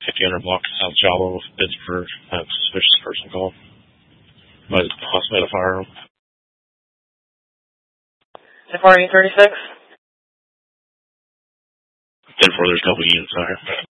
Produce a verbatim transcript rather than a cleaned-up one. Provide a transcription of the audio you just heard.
fifty hundred block South Java with Pittsburgh. Have suspicious person call. But possibly at a firearm. ten four eight thirty-six. ten four, there's a couple units out here.